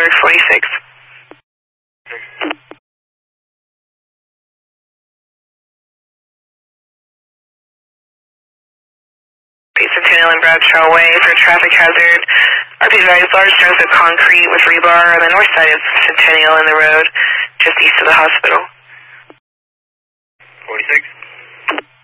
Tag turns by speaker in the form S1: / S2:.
S1: Pittsburgh 46. Centennial and Bradshaw Way for traffic hazard. RP advised large chunks of concrete with rebar on the north side of Centennial in the road, just east of the hospital.
S2: 46.